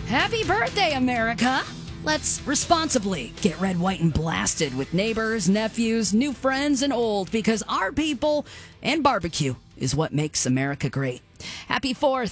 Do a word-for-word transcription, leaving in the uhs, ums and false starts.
Happy birthday, America! Let's responsibly get red, white, and blasted with neighbors, nephews, new friends, and old, because our people and barbecue is what makes America great. Happy fourth.